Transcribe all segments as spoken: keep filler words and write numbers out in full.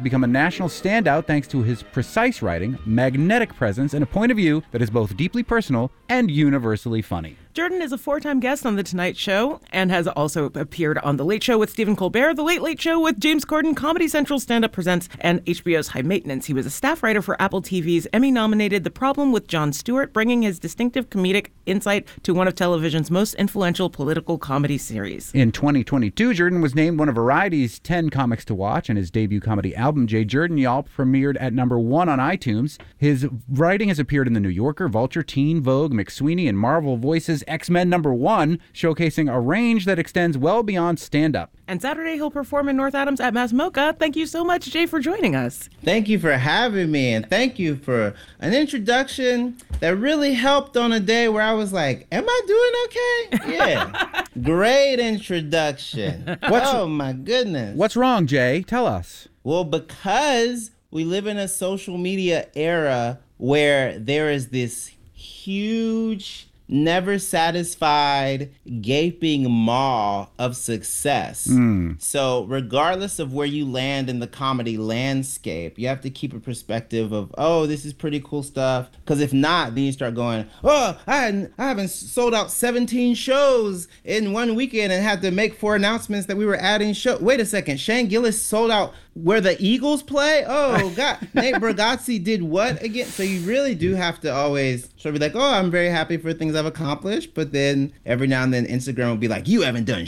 become a national standout thanks to his precise writing, magnetic presence, and a point of view that is both deeply personal and universally funny. Jordan is a four-time guest on The Tonight Show and has also appeared on The Late Show with Stephen Colbert, The Late Late Show with James Corden, Comedy Central Stand Up Presents, and H B O's High Maintenance. He was a staff writer for Apple T V's Emmy-nominated The Problem with Jon Stewart, bringing his distinctive comedic insight to one of television's most influential political comedy series. In twenty twenty-two, Jordan was named one of Variety's ten comics to watch, and his debut comedy album, J. Jordan Y'all, premiered at number one on iTunes. His writing has appeared in The New Yorker, Vulture, Teen, Vogue, McSweeney, and Marvel Voices X-Men number one, showcasing a range that extends well beyond stand-up. And Saturday, he'll perform in North Adams at Mass Mocha. Thank you so much, Jay, for joining us. Thank you for having me, and thank you for an introduction that really helped on a day where I was like, am I doing okay? Yeah. Great introduction. What's, oh, my goodness. What's wrong, Jay? Tell us. Well, because we live in a social media era where there is this huge, never satisfied, gaping maw of success. Mm. So regardless of where you land in the comedy landscape, you have to keep a perspective of, oh, this is pretty cool stuff. Because if not, then you start going, oh, I, hadn't, I haven't sold out seventeen shows in one weekend and had to make four announcements that we were adding show. Wait a second, Shane Gillis sold out where the Eagles play? Oh, God. Nate Bargatze did what again? So you really do have to always sort of be like, oh, I'm very happy for things I've accomplished. But then every now and then Instagram will be like, you haven't done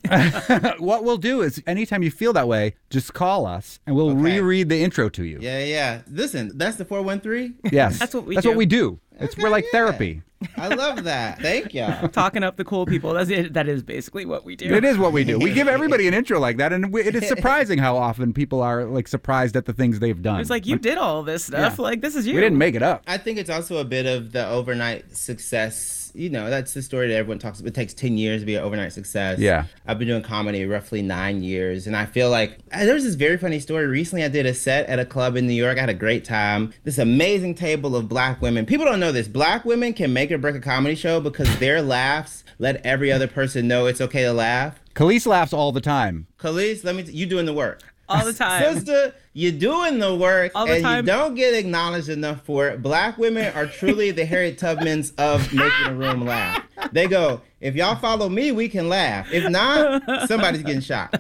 shit. What we'll do is anytime you feel that way, just call us and we'll Okay. reread the intro to you. Yeah, yeah. Listen, that's the four one three? Yes. That's what we That's do. what we do. It's, Okay, we're like yeah. therapy. I love that. Thank y'all. Talking up the cool people. That's it. That is basically what we do. It is what we do. We give everybody an intro like that, and we, it is surprising how often people are like surprised at the things they've done. It's like, you did all this stuff. Yeah. Like, this is you. We didn't make it up. I think it's also a bit of the overnight success. You know, that's the story that everyone talks about. It takes ten years to be an overnight success. Yeah. I've been doing comedy roughly nine years. And I feel like uh, there was this very funny story. Recently, I did a set at a club in New York. I had a great time. This amazing table of black women. People don't know this. Black women can make or break a comedy show because their laughs let every other person know it's okay to laugh. Khalees laughs all the time. Khalees, let me, t- you doing the work. All the time. Sister, you're doing the work All the and time. you don't get acknowledged enough for it. Black women are truly the Harriet Tubmans of making a room laugh. They go, if y'all follow me, we can laugh. If not, somebody's getting shot.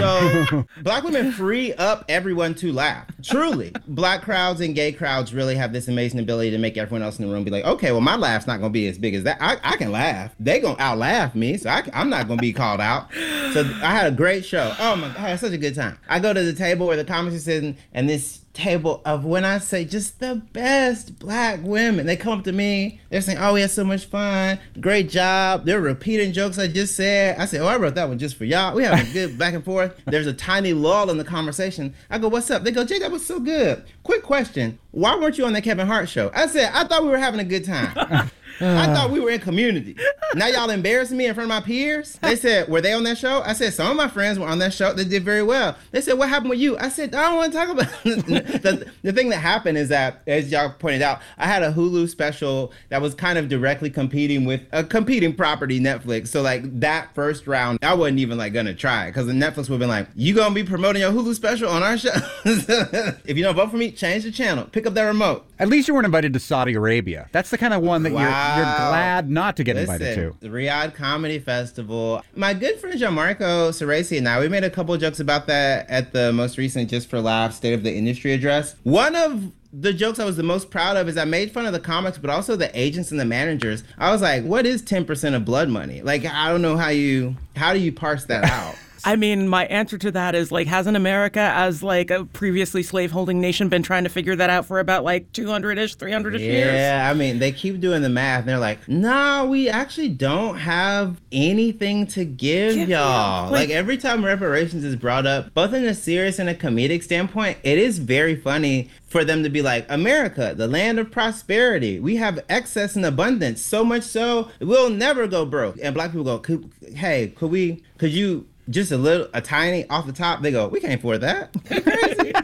So black women free up everyone to laugh. Truly. Black crowds and gay crowds really have this amazing ability to make everyone else in the room be like, okay, well, my laugh's not going to be as big as that. I, I can laugh. They going to out-laugh me, so I, I'm not going to be called out. So I had a great show. Oh, my God, I had such a good time. I go to the table where the comics are sitting, and this table of, when I say just the best black women, they come up to me, they're saying, oh, we had so much fun, great job, they're repeating jokes I just said. I said, oh, I wrote that one just for y'all. We have a good back and forth. There's a tiny lull in the conversation. I go, what's up? They go, Jay, that was so good. Quick question, why weren't you on the Kevin Hart show? I said, I thought we were having a good time. I thought we were in Community. Now y'all embarrassing me in front of my peers? They said, were they on that show? I said, some of my friends were on that show. They did very well. They said, what happened with you? I said, I don't want to talk about it. the, the thing that happened is that, as y'all pointed out, I had a Hulu special that was kind of directly competing with a competing property, Netflix. So like that first round, I wasn't even like gonna try it because the Netflix would have been like, you gonna be promoting your Hulu special on our show? If you don't vote for me, change the channel. Pick up that remote. At least you weren't invited to Saudi Arabia. That's the kind of one that Wow. you're, you're glad not to get Listen, invited to. the Riyadh Comedy Festival. My good friend Gianmarco Ceresi and I, we made a couple of jokes about that at the most recent Just for Laughs State of the Industry address. One of the jokes I was the most proud of is I made fun of the comics, but also the agents and the managers. I was like, what is ten percent of blood money? Like, I don't know how you, how do you parse that out? I mean, my answer to that is, like, hasn't America, as, like, a previously slave-holding nation, been trying to figure that out for about, like, two hundred-ish, three hundred-ish yeah, years? Yeah, I mean, they keep doing the math. And they're like, nah, we actually don't have anything to give, Give y'all. y'all. Like, Like- every time reparations is brought up, both in a serious and a comedic standpoint, it is very funny for them to be like, America, the land of prosperity. We have excess and abundance, so much so, we'll never go broke. And black people go, could, hey, could we, could you... just a little, a tiny off the top, they go, we can't afford that. You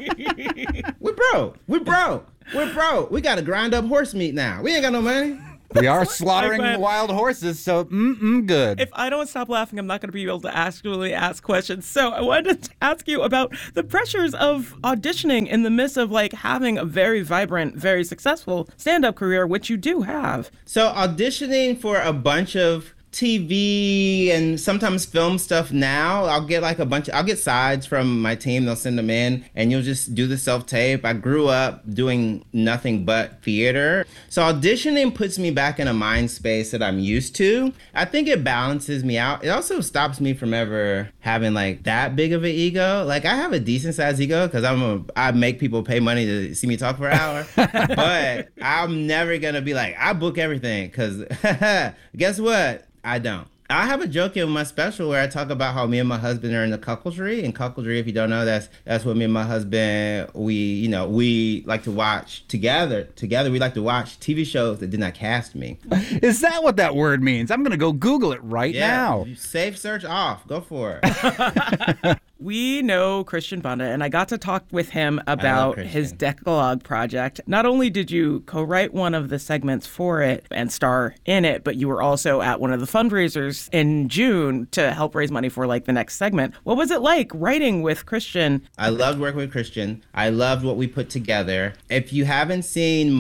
crazy? We're broke. We're broke. We're broke. We got to grind up horse meat now. We ain't got no money. We are slaughtering went, wild horses, so mm-mm good. If I don't stop laughing, I'm not going to be able to actually ask questions. So I wanted to ask you about the pressures of auditioning in the midst of like having a very vibrant, very successful stand-up career, which you do have. So auditioning for a bunch of T V and sometimes film stuff now, I'll get like a bunch of, I'll get sides from my team. They'll send them in and you'll just do the self-tape. I grew up doing nothing but theater. So auditioning puts me back in a mind space that I'm used to. I think it balances me out. It also stops me from ever having like that big of an ego. Like I have a decent sized ego because I'm a, I make people pay money to see me talk for an hour. But I'm never going to be like, I book everything because guess what? I don't. I have a joke in my special where I talk about how me and my husband are in the cuckoldry. And cuckoldry, if you don't know, that's that's what me and my husband, we, you know, we like to watch together. Together, we like to watch T V shows that did not cast me. Is that what that word means? I'm going to go Google it right yeah, now. Safe search off. Go for it. We know Christian Bunda, and I got to talk with him about his Decalogue project. Not only did you co-write one of the segments for it and star in it, but you were also at one of the fundraisers in June to help raise money for like the next segment. What was it like writing with Christian? I loved working with Christian. I loved what we put together. If you haven't seen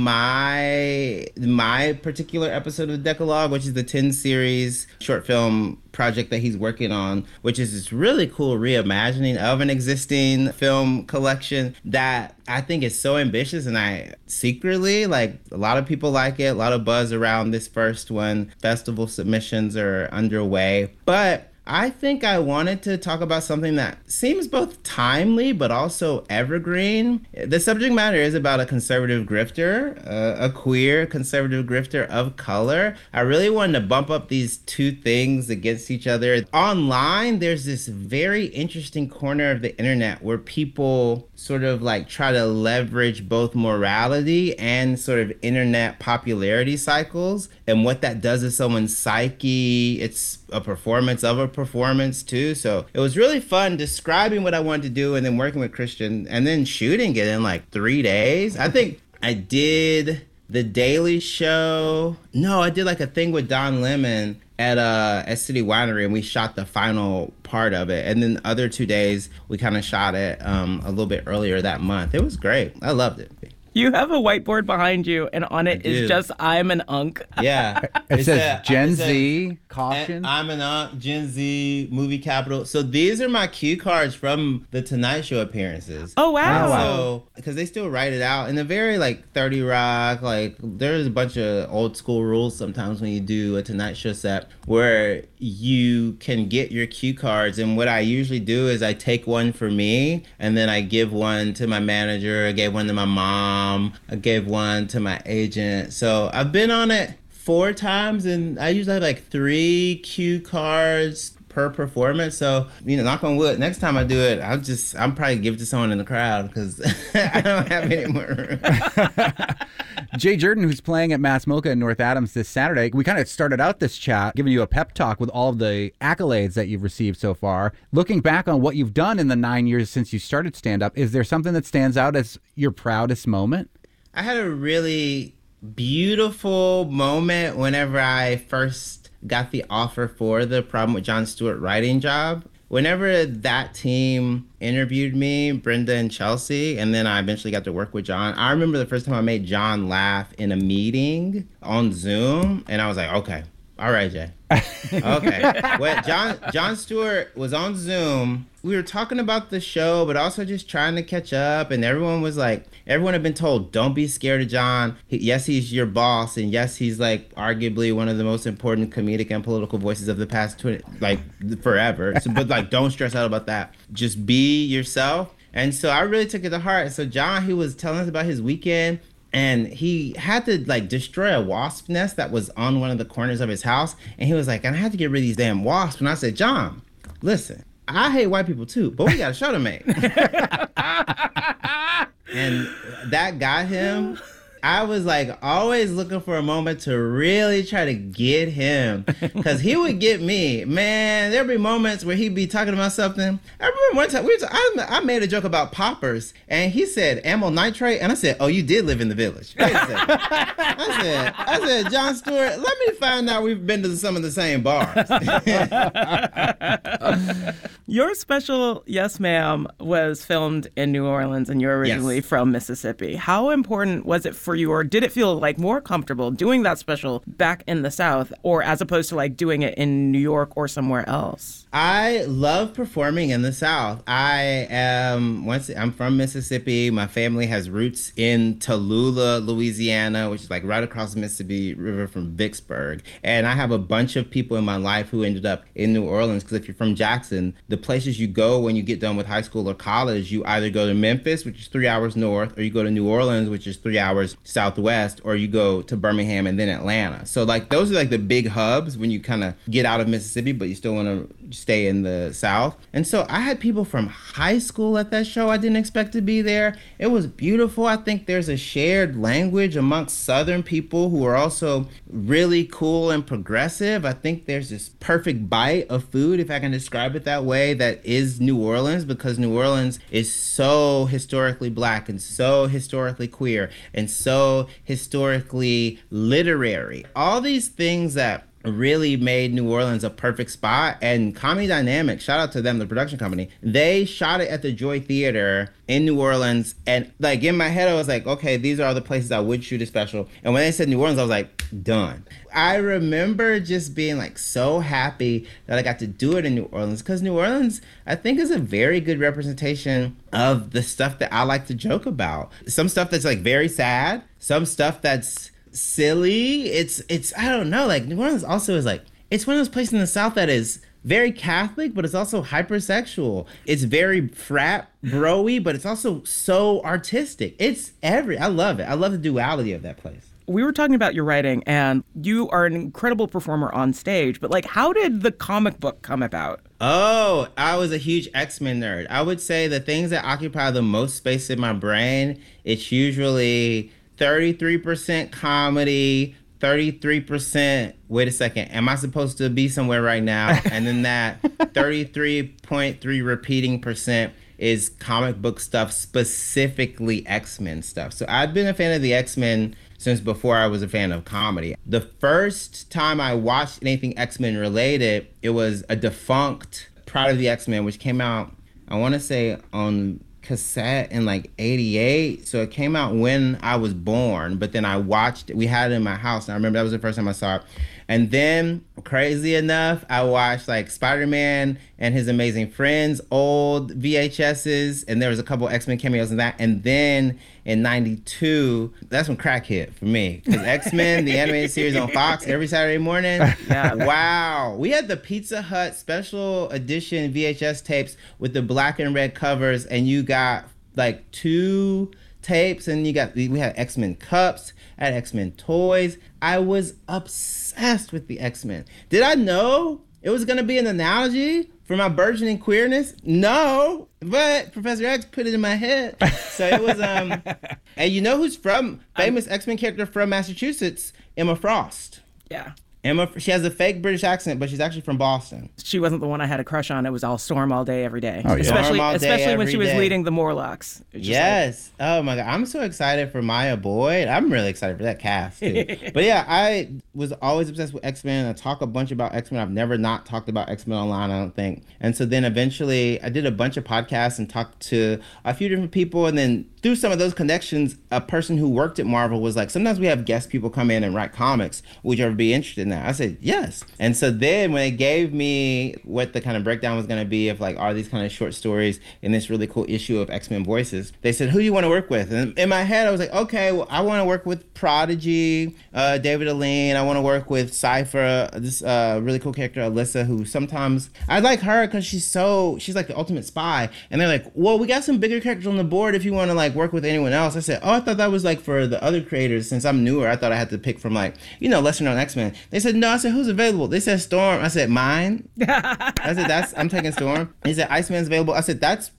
my my particular episode of the Decalogue, which is the ten series short film project that he's working on, which is this really cool reimagining of an existing film collection that I think is so ambitious, and I secretly, like, a lot of people like it, a lot of buzz around this first one. Festival submissions are underway, but I think I wanted to talk about something that seems both timely but also evergreen. The subject matter is about a conservative grifter, uh, a queer conservative grifter of color. I really wanted to bump up these two things against each other. Online, there's this very interesting corner of the internet where people sort of like try to leverage both morality and sort of internet popularity cycles and what that does to someone's psyche. It's a performance of a performance too. So it was really fun describing what I wanted to do and then working with Christian and then shooting it in like three days. I think I did The Daily Show. No, I did like a thing with Don Lemon at uh at City Winery, and we shot the final part of it. And then the other two days we kind of shot it um a little bit earlier that month. It was great. I loved it. You have a whiteboard behind you, and on it is just "I'm an unk." Yeah, it it's says a, Gen it's Z a, caution. I'm an unk, Gen Z movie capital. So these are my cue cards from the Tonight Show appearances. Oh wow! So because they still write it out in a very like thirty Rock, like there's a bunch of old school rules sometimes when you do a Tonight Show set where you can get your cue cards. And what I usually do is I take one for me, and then I give one to my manager. I gave one to my mom. I gave one to my agent. So I've been on it four times, and I usually have like three cue cards per performance. So, you know, knock on wood, next time I do it, I'll just, I'm probably give it to someone in the crowd because I don't have any more room. Jay Jordan, who's playing at Mass Mocha in North Adams this Saturday, we kind of started out this chat giving you a pep talk with all of the accolades that you've received so far. Looking back on what you've done in the nine years since you started stand-up, is there something that stands out as your proudest moment? I had a really beautiful moment whenever I first got the offer for the Problem with Jon Stewart writing job. Whenever that team interviewed me, Brenda and Chelsea, and then I eventually got to work with John, I remember the first time I made John laugh in a meeting on Zoom, and I was like, okay, all right, Jay. Okay. Well, John Jon Stewart was on Zoom. We were talking about the show, but also just trying to catch up. And everyone was like, everyone had been told, don't be scared of John. He, yes, he's your boss. And yes, he's like arguably one of the most important comedic and political voices of the past twenty, like forever. So, but like, don't stress out about that. Just be yourself. And so I really took it to heart. So John, he was telling us about his weekend. And he had to like destroy a wasp nest that was on one of the corners of his house. And he was like, and I had to get rid of these damn wasps. And I said, John, listen, I hate white people too, but we got a show to make. And that got him. I was like always looking for a moment to really try to get him, because he would get me. Man, there'd be moments where he'd be talking about something. I remember one time we were t- I, I made a joke about poppers, and he said amyl nitrate, and I said, "Oh, you did live in the village." Wait a second. I said, I said, Jon Stewart, let me find out we've been to some of the same bars. Your special, Yes Ma'am, was filmed in New Orleans, and you're originally Yes. from Mississippi. How important was it for you, or did it feel like more comfortable doing that special back in the South, or as opposed to like doing it in New York or somewhere else? I love performing in the South. I am once I'm from Mississippi. My family has roots in Tallulah, Louisiana, which is like right across the Mississippi River from Vicksburg. And I have a bunch of people in my life who ended up in New Orleans, because if you're from Jackson, the places you go when you get done with high school or college, you either go to Memphis, which is three hours north, or you go to New Orleans, which is three hours southwest, or you go to Birmingham and then Atlanta. So like those are like the big hubs when you kind of get out of Mississippi, but you still want to stay in the South. And so I had people from high school at that show. I didn't expect to be there. It was beautiful. I think there's a shared language amongst Southern people who are also really cool and progressive. I think there's this perfect bite of food, if I can describe it that way, that is New Orleans, because New Orleans is so historically Black and so historically queer and so historically literary. All these things that really made New Orleans a perfect spot. And Comedy Dynamics, shout out to them, the production company, they shot it at the Joy Theater in New Orleans. And like in my head, I was like, okay, these are all the places I would shoot a special. And when they said New Orleans, I was like, done. I remember just being like so happy that I got to do it in New Orleans, because New Orleans, I think, is a very good representation of the stuff that I like to joke about. Some stuff that's like very sad, some stuff that's silly. It's, it's, I don't know, like New Orleans also is like, it's one of those places in the South that is very Catholic, but it's also hypersexual. It's very frat bro-y, but it's also so artistic. It's every, I love it. I love the duality of that place. We were talking about your writing, and you are an incredible performer on stage, but like, how did the comic book come about? Oh, I was a huge X-Men nerd. I would say the things that occupy the most space in my brain, it's usually thirty-three percent comedy, thirty-three percent, wait a second, am I supposed to be somewhere right now? And then that thirty-three point three repeating percent is comic book stuff, specifically X-Men stuff. So I've been a fan of the X-Men since before I was a fan of comedy. The first time I watched anything X-Men related, it was a defunct Pride of the X-Men, which came out, I want to say, on cassette in like eighty-eight. So it came out when I was born, but then I watched it. We had it in my house, and I remember that was the first time I saw it. And then, crazy enough, I watched like Spider-Man and His Amazing Friends, old V H S's, and there was a couple X-Men cameos in that. And then in ninety-two, that's when crack hit for me, because X-Men, the animated series on Fox every Saturday morning. Yeah. Wow. We had the Pizza Hut special edition V H S tapes with the black and red covers, and you got like two tapes, and you got, we had X-Men cups, I had X-Men toys. I was obsessed with the X-Men. Did I know it was going to be an analogy for my burgeoning queerness? No, but Professor X put it in my head. So it was, um, and you know who's from, famous X-Men character from Massachusetts? Emma Frost. Yeah. Emma, she has a fake British accent, but she's actually from Boston. She wasn't the one I had a crush on. It was all Storm all day, every day. Oh, yeah. Especially, Storm all day, especially when every she was day. leading the Morlocks. It was just Yes. Oh my God. I'm so excited for Maya Boyd. I'm really excited for that cast too. But yeah, I was always obsessed with X-Men. I talk a bunch about X-Men. I've never not talked about X-Men online, I don't think. And so then eventually I did a bunch of podcasts and talked to a few different people. And then through some of those connections, a person who worked at Marvel was like, sometimes we have guest people come in and write comics. Would you ever be interested in that? I said, yes. And so then when they gave me what the kind of breakdown was going to be of like, are these kind of short stories in this really cool issue of X-Men Voices, they said, who do you want to work with? And in my head, I was like, okay, well, I want to work with Prodigy, uh, David Aline. I want to work with Cypher, this uh, really cool character, Alyssa, who sometimes, I like her because she's so, she's like the ultimate spy. And they're like, well, we got some bigger characters on the board if you want to like work with anyone else. I said, oh, I thought that was like for the other creators. Since I'm newer, I thought I had to pick from like, you know, lesser known X-Men. They said, no. I said, who's available? They said Storm. I said, mine. I said, that's, I'm taking Storm. He said, Iceman's available. I said, that's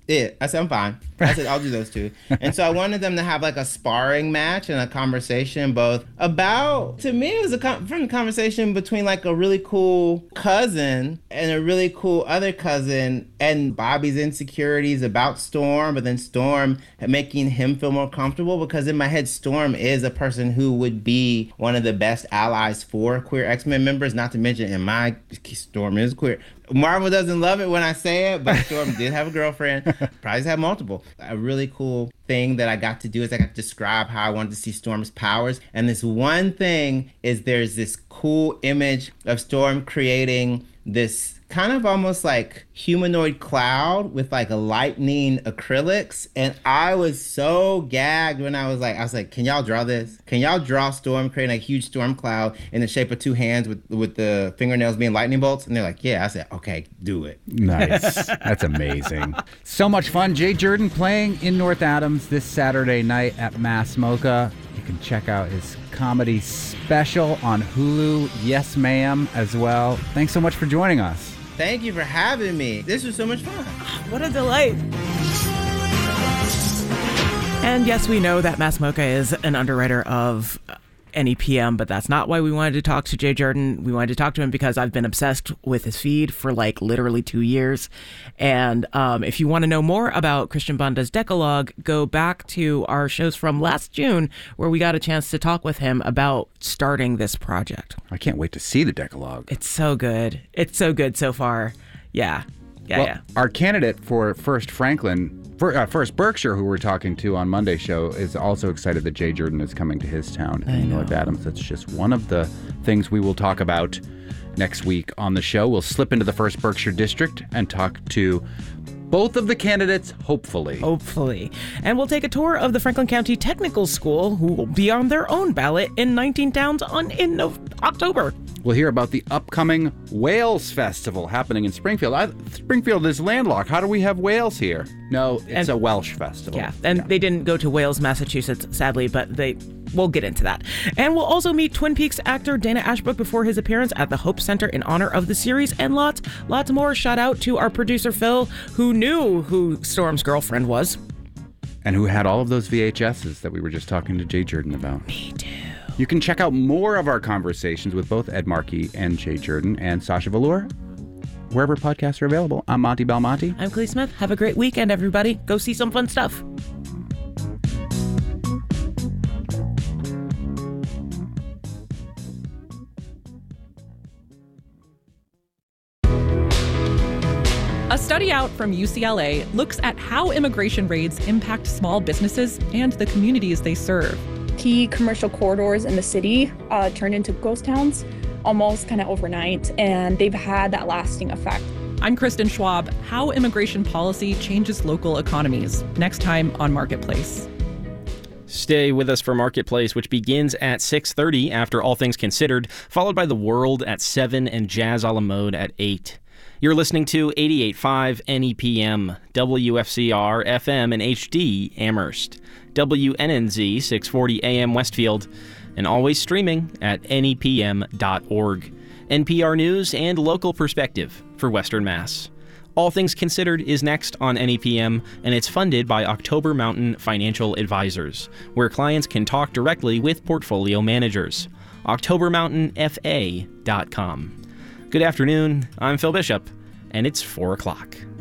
it. I said, I'm fine. I said, I'll do those two. And so I wanted them to have like a sparring match and a conversation both about, to me, it was a con- from a conversation between like a really cool cousin and a really cool other cousin and Bobby's insecurities about Storm, but then Storm making him feel more comfortable, because in my head, Storm is a person who would be one of the best allies for queer X-Men members, not to mention in my, Storm is queer. Marvel doesn't love it when I say it, but Storm did have a girlfriend. Probably had multiple. A really cool thing that I got to do is I got to describe how I wanted to see Storm's powers. And this one thing is there's this cool image of Storm creating this kind of almost like humanoid cloud with like a lightning acrylics. And I was so gagged when I was like, I was like, can y'all draw this? Can y'all draw Storm creating a huge storm cloud in the shape of two hands with, with the fingernails being lightning bolts? And they're like, yeah. I said, okay, do it. Nice. That's amazing. So much fun. Jay Jordan playing in North Adams this Saturday night at Mass Mocha. You can check out his comedy special on Hulu, Yes Ma'am, as well. Thanks so much for joining us. Thank you for having me. This was so much fun. What a delight. And yes, we know that Mass Mocha is an underwriter of N E P M, but that's not why we wanted to talk to Jay Jordan. We wanted to talk to him because I've been obsessed with his feed for like literally two years. And um, if you want to know more about Christian Banda's Decalogue, go back to our shows from last June where we got a chance to talk with him about starting this project. I can't wait to see the Decalogue. It's so good. It's so good so far. Yeah. Yeah, well, yeah. Our candidate for First Franklin, for, uh, First Berkshire, who we're talking to on Monday's show, is also excited that Jay Jordan is coming to his town in North Adams. That's just one of the things we will talk about next week on the show. We'll slip into the First Berkshire District and talk to both of the candidates, hopefully. Hopefully. And we'll take a tour of the Franklin County Technical School, who will be on their own ballot in nineteen towns on in October. We'll hear about the upcoming Whales Festival happening in Springfield. I, Springfield is landlocked. How do we have whales here? No, it's and, a Welsh festival. Yeah, and yeah. They didn't go to Wales, Massachusetts, sadly, but they... We'll get into that. And we'll also meet Twin Peaks actor Dana Ashbrook before his appearance at the Hope Center in honor of the series, and lots, lots more. Shout out to our producer, Phil, who knew who Storm's girlfriend was. And who had all of those V H S's that we were just talking to Jay Jordan about. Me too. You can check out more of our conversations with both Ed Markey and Jay Jordan and Sasha Velour wherever podcasts are available. I'm Monty Belmonte. I'm Clee Smith. Have a great weekend, everybody. Go see some fun stuff. A study out from U C L A looks at how immigration raids impact small businesses and the communities they serve. Key commercial corridors in the city uh, turned into ghost towns almost kind of overnight, and they've had that lasting effect. I'm Kristen Schwab. How immigration policy changes local economies. Next time on Marketplace. Stay with us for Marketplace, which begins at six thirty after All Things Considered, followed by The World at seven and Jazz a la Mode at eight. You're listening to eighty-eight point five N E P M, W F C R F M and H D Amherst, W N N Z six forty A M Westfield, and always streaming at N E P M dot org. N P R News and local perspective for Western Mass. All Things Considered is next on N E P M, and it's funded by October Mountain Financial Advisors, where clients can talk directly with portfolio managers. october mountain f a dot com. Good afternoon, I'm Phil Bishop, and it's four o'clock.